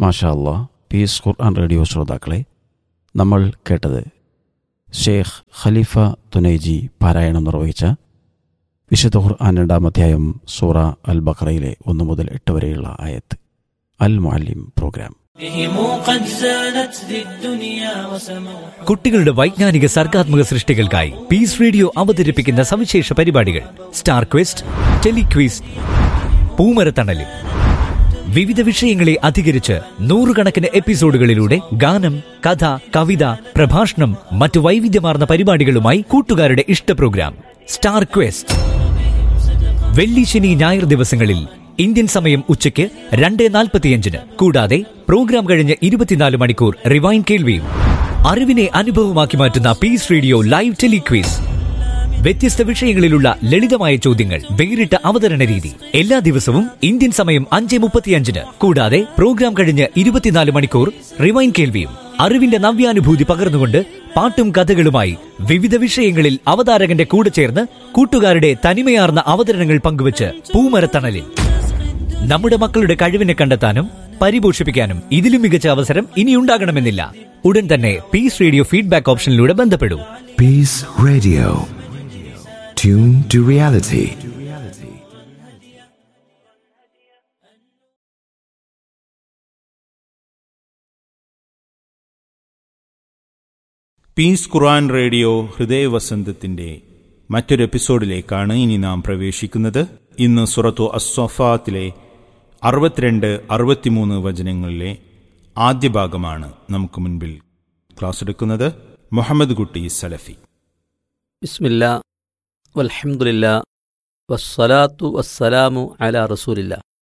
മാഷാ അല്ലാ. പീസ് ഖുർആൻ റേഡിയോ ശ്രോതാക്കളെ, നമ്മൾ കേട്ടത് ഷെയ്ഖ് ഖലീഫ തുനൈജി പാരായണം നിർവഹിച്ച വിശുദ്ധ ഖുർആൻ 2-ാം അധ്യായം സൂറ അൽ ബഖറയിലെ 1 മുതൽ 8 വരെയുള്ള ആയത്ത്. അൽ മുഅല്ലിം പ്രോഗ്രാം. കുട്ടികളുടെ വൈജ്ഞാനിക സർഗാത്മക സൃഷ്ടികൾക്കായി പീസ് റേഡിയോ അവതരിപ്പിക്കുന്ന സവിശേഷ പരിപാടികൾ സ്റ്റാർ ക്വിസ്റ്റ്, ടെലിക്വിസ്, പൂമരത്തണലും. വിവിധ വിഷയങ്ങളെ അധികരിച്ച് 100 എപ്പിസോഡുകളിലൂടെ ഗാനം, കഥ, കവിത, പ്രഭാഷണം, മറ്റു വൈവിധ്യമാർന്ന പരിപാടികളുമായി കൂട്ടുകാരുടെ ഇഷ്ട പ്രോഗ്രാം സ്റ്റാർ ക്വസ്റ്റ്. വെള്ളി, ശനി, ഞായർ ദിവസങ്ങളിൽ ഇന്ത്യൻ സമയം ഉച്ചയ്ക്ക് 2:45. കൂടാതെ പ്രോഗ്രാം കഴിഞ്ഞ് 24 മണിക്കൂർ റിവൈൻ കേൾവിയും. അറിവിനെ അനുഭവമാക്കി മാറ്റുന്ന പീസ് റേഡിയോ ലൈവ് ടെലിക്വിസ്. വ്യത്യസ്ത വിഷയങ്ങളിലുള്ള ലളിതമായ ചോദ്യങ്ങൾ, വേറിട്ട അവതരണ രീതി. എല്ലാ ദിവസവും ഇന്ത്യൻ സമയം 5:35. കൂടാതെ പ്രോഗ്രാം കഴിഞ്ഞ് 24 മണിക്കൂർ റിവൈൻ കേൾവിയും. അറിവിന്റെ നവ്യാനുഭൂതി പകർന്നുകൊണ്ട് പാട്ടും കഥകളുമായി വിവിധ വിഷയങ്ങളിൽ അവതാരകന്റെ കൂടെ ചേർന്ന് കൂട്ടുകാരുടെ തനിമയാർന്ന അവതരണങ്ങൾ പങ്കുവച്ച് പൂമരത്തണലിൽ. നമ്മുടെ മക്കളുടെ കഴിവിനെ കണ്ടെത്താനും പരിപോഷിപ്പിക്കാനും ഇതിലും മികച്ച അവസരം ഇനിയുണ്ടാകണമെന്നില്ല. ഉടൻ തന്നെ piece radio feedback ഓപ്ഷനിലൂടെ ബന്ധപ്പെടൂ. Piece radio, tune to reality. Piece Quran radio ഹൃദയവസന്തത്തിന്റെ മറ്റൊരു എപ്പിസോഡിലേക്കാണ് ഇനി നാം പ്രവേശിക്കുന്നത്. ഇന്ന് സൂറത്തു അസ്സഫാത്തിലെ 62-63 വചനങ്ങളിലെ ആദ്യ ഭാഗമാണ് നമുക്ക് മുൻപിൽ ക്ലാസ് എടുക്കുന്നത്. മുഹമ്മദ് കുട്ടി സലഫി. ബിസ്മില്ലാ വൽഹംദുലില്ലാ വസ്സലാത്തു വസ്സലാമു അലാ റസൂലില്ലാ.